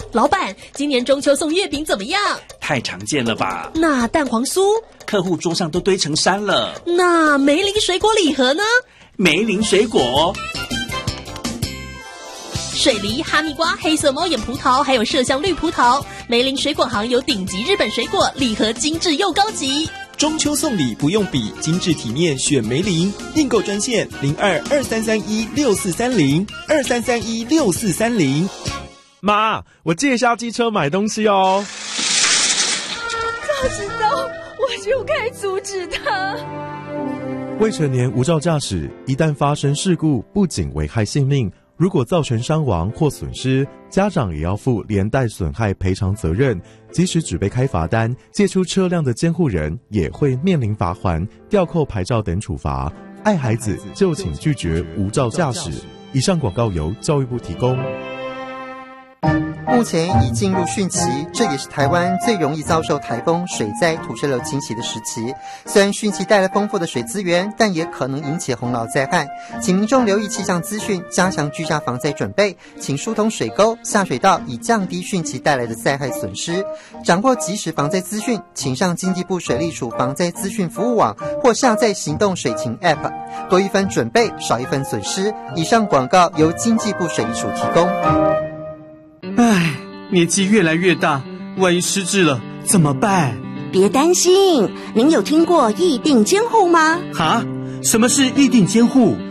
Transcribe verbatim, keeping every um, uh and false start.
老板，今年中秋送月饼怎么样？ 太常见了吧？ 那蛋黄酥？ 客户桌上都堆成山了。 那梅林水果礼盒呢？ 梅林水果。 水梨、哈密瓜、黑色猫眼葡萄，还有麝香绿葡萄。梅林水果行有顶级日本水果，礼盒精致又高级。 中秋送礼不用比，精致体面选梅林。订购专线零二二三三一六四三零二三三一六四三零。 妈，我借一下机车买东西哦。 早知道我就该阻止他。 未成年无照驾驶，一旦发生事故，不仅危害性命，如果造成伤亡或损失，家长也要负连带损害赔偿责任。即使只被开罚单，借出车辆的监护人也会面临罚锾、吊扣牌照等处罚。爱孩子就请拒绝无照驾驶。以上广告由教育部提供。 目前已进入汛期，这也是台湾最容易遭受台风、水灾、土石流侵袭的时期。虽然汛期带来丰富的水资源，但也可能引起洪涝灾害，请民众留意气象资讯，加强居家防灾准备，请疏通水沟、下水道，以降低汛期带来的灾害损失。掌握即时防灾资讯，请上经济部水利署防灾资讯服务网或下载行动水情 App， 多一分准备，少一分损失。以上广告由经济部水利署提供。 唉，年纪越来越大，万一失智了怎么办？ 别担心，您有听过意定监护吗？ 哈？什么是意定监护？